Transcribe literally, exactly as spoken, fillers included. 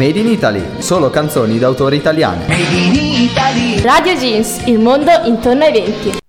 Made in Italy, solo canzoni d'autore italiane. Made in Italy. Radio Jeans, il mondo intorno ai venti.